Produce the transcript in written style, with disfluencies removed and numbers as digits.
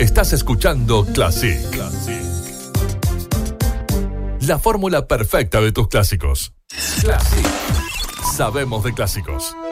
Estás escuchando Classic. La fórmula perfecta de tus clásicos. Classic. Sabemos de clásicos.